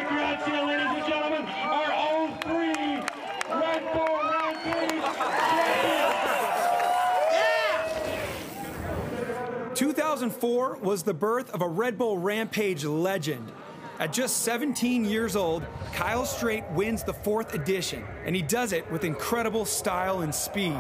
congrats to you, ladies and gentlemen, our 03 Red Bull Rampage champion. 2004 was the birth of a Red Bull Rampage legend. At just 17 years old, Kyle Straight wins the 4th edition, and he does it with incredible style and speed.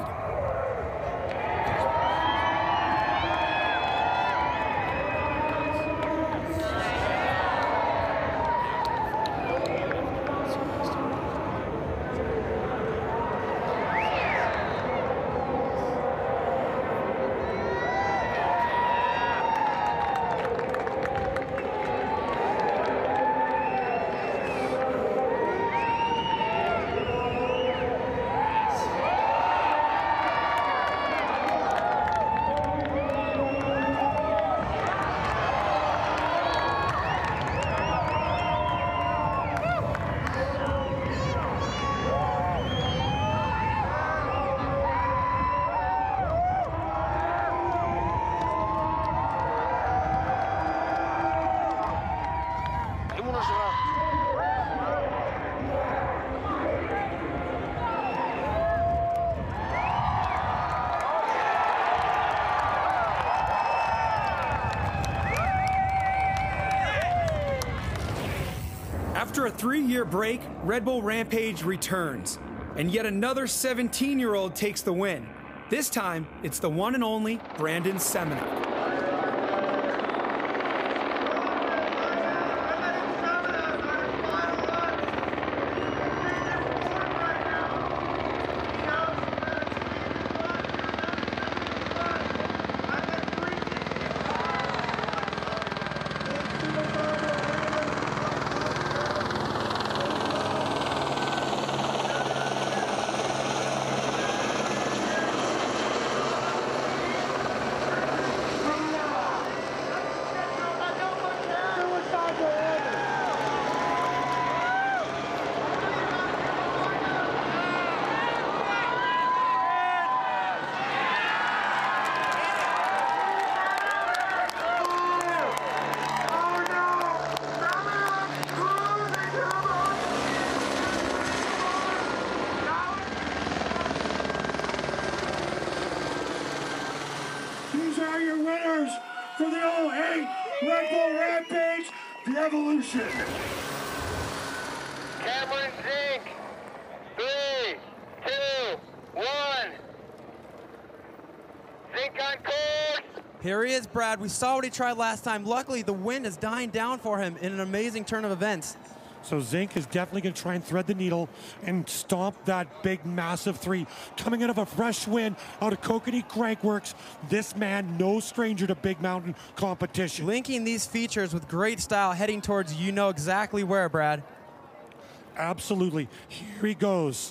After a 3-year break, Red Bull Rampage returns, and yet another 17-year-old takes the win. This time, it's the one and only Brandon Semenuk. These are your winners for the 08 Red Bull Rampage, the Evolution. Cameron Zink, 3, 2, 1. Zink on course. Here he is, Brad. We saw what he tried last time. Luckily, the wind is dying down for him in an amazing turn of events. So Zink is definitely going to try and thread the needle and stomp that big, massive 3. Coming out of a fresh win out of Kokanee Crankworks, this man, no stranger to big mountain competition. Linking these features with great style, heading towards you know exactly where, Brad. Absolutely. Here he goes.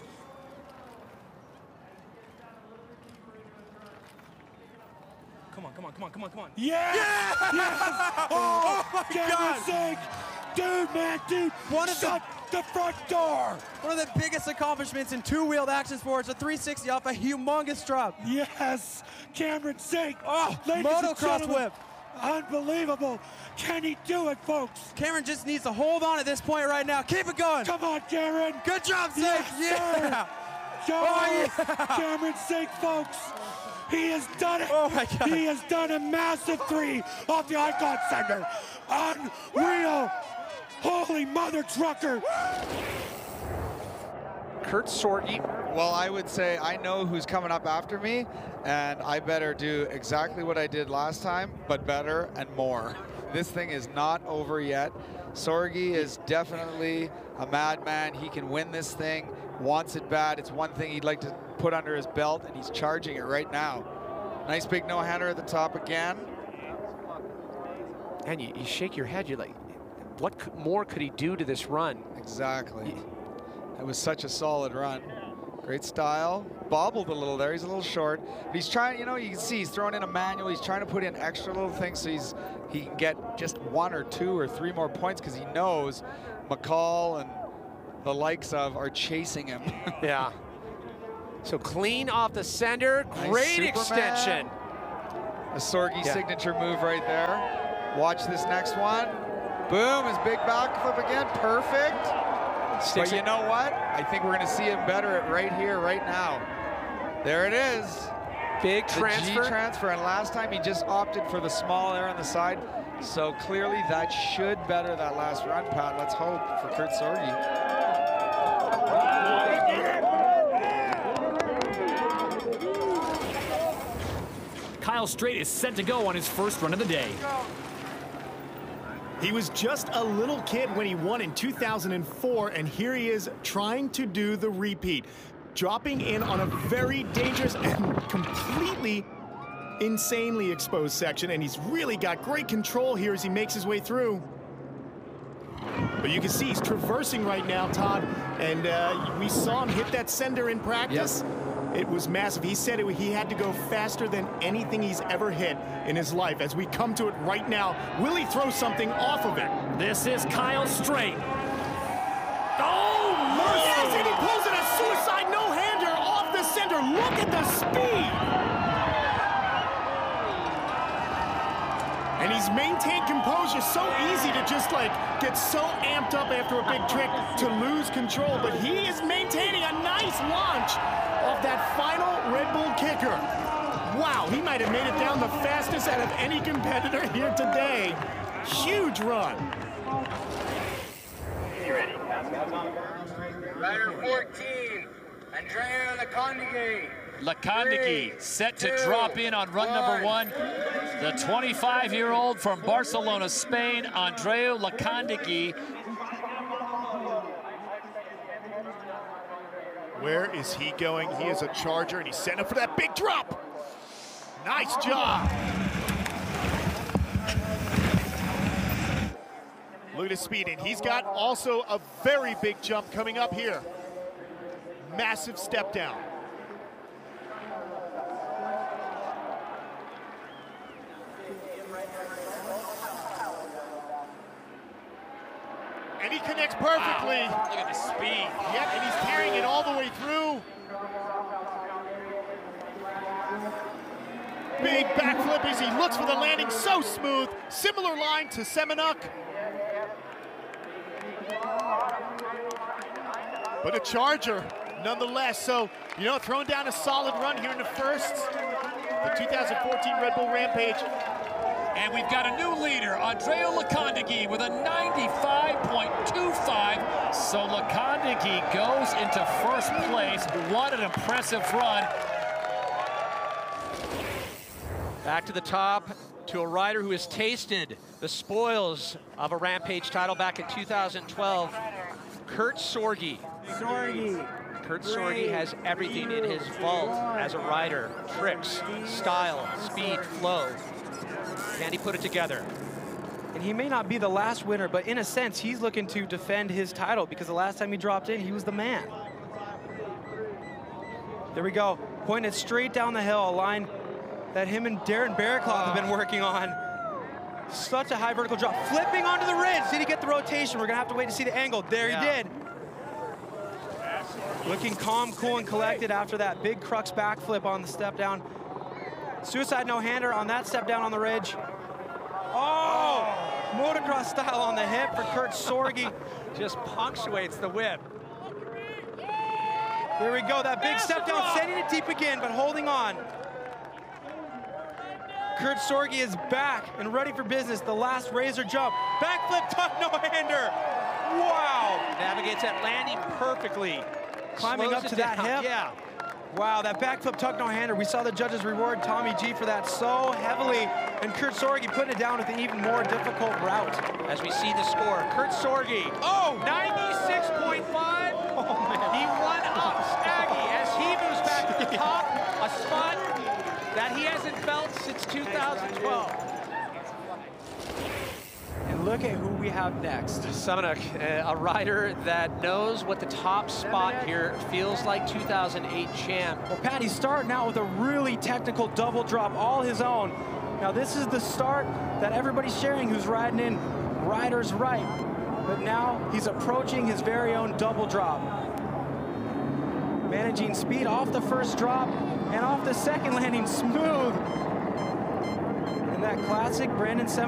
Come on, come on, come on, come on, come on. Yes! Yeah! Yes! Oh my Cameron God! Zink! Dude, man, dude, shut the front door! One of the biggest accomplishments in two-wheeled action sports, a 360 off a humongous drop. Yes! Cameron Zink! Oh, ladies and motocross gentlemen, whip. Unbelievable. Can he do it, folks? Cameron just needs to hold on at this point right now. Keep it going. Come on, Cameron. Good job, Zink. Yes, yeah. Oh, yeah. Cameron Zink, folks. He has done it. Oh, my God. He has done a massive 3 off the Icon Center. Unreal. Holy mother trucker. Kurt Sorge. Well, I would say I know who's coming up after me, and I better do exactly what I did last time, but better and more. This thing is not over yet. Sorge is definitely a madman. He can win this thing, wants it bad. It's one thing he'd like to put under his belt, and he's charging it right now. Nice big no-hander at the top again. And you shake your head, you're like, what more could he do to this run? Exactly. It was such a solid run. Great style. Bobbled a little there. He's a little short. But he's trying, you know, you can see he's throwing in a manual. He's trying to put in extra little things so he can get just 1 or 2 or 3 more points because he knows McCall and the likes of are chasing him. Yeah. So clean off the center. Nice Great Superman. extension. A Sorge signature move right there. Watch this next one. Boom, his big backflip again, perfect. But you know what? I think we're gonna see him better right here, right now. There it is. Big transfer. G transfer, and last time he just opted for the small air on the side. So clearly that should better that last run, Pat. Let's hope for Kurt Sorgi. Kyle Straight is set to go on his first run of the day. He was just a little kid when he won in 2004, and here he is trying to do the repeat, dropping in on a very dangerous and completely insanely exposed section, and he's really got great control here as he makes his way through. But you can see he's traversing right now, Todd, and we saw him hit that sender in practice. Yep. It was massive. He said he had to go faster than anything he's ever hit in his life. As we come to it right now, will he throw something off of it? This is Kyle Straight. Oh, mercy! Yes, and he pulls in a suicide no-hander off the center. Look at the speed! And he's maintained composure. So easy to just get so amped up after a big trick to lose control. But he is maintaining a nice launch off that final Red Bull kicker. Wow, he might have made it down the fastest out of any competitor here today. Huge run. Rider 14, Andrea Lacondegui. Lacondegui set to drop in on run number 1. The 25-year-old from Barcelona, Spain, Andrea Lacondegui. Where is he going? He is a charger, and he's setting up for that big drop. Nice job. Look at his speed, and he's got also a very big jump coming up here. Massive step down. And he connects perfectly. Wow, look at the speed. Yep, and he's carrying it all the way through. Big backflip as he looks for the landing, so smooth. Similar line to Semenuk. But a charger, nonetheless. So, throwing down a solid run here in the first. The 2014 Red Bull Rampage. And we've got a new leader, Andrea Lacondegui, with a 95.25. So Lacondegui goes into first place. What an impressive run. Back to the top, to a rider who has tasted the spoils of a Rampage title back in 2012, Kurt Sorgi. Kurt Sorgi has everything in his vault as a rider: tricks, style, speed, flow. Can he put it together? And he may not be the last winner, but in a sense, he's looking to defend his title because the last time he dropped in, he was the man. There we go, pointing it straight down the hill, a line that him and Darren Bearclough have been working on. Such a high vertical drop, flipping onto the ridge. Did he get the rotation? We're gonna have to wait to see the angle. There he did. Looking calm, cool, and collected after that big crux backflip on the step down. Suicide no-hander on that step down on the ridge. Oh! Motocross style on the hip for Kurt Sorgi. Just punctuates the whip. There we go, that big step down, sending it deep again, but holding on. Kurt Sorgi is back and ready for business. The last razor jump. Backflip tuck no-hander. Wow. Navigates that landing perfectly. Climbing up to that hip. Yeah. Wow, that backflip tuck no-hander. We saw the judges reward Tommy G for that so heavily, and Kurt Sorgi putting it down with an even more difficult route. As we see the score, Kurt Sorgi, 96.5. Oh, man. He won up Snaggy as he moves back to the top, a spot that he hasn't felt since 2012. And look at who we have next. Semenuk, a rider that knows what the top spot here feels like. 2008 champ. Well, Pat, he's starting out with a really technical double drop all his own. Now, this is the start that everybody's sharing who's riding in Riders Right. But now he's approaching his very own double drop. Managing speed off the first drop and off the second landing smooth. And that classic Brandon Semenuk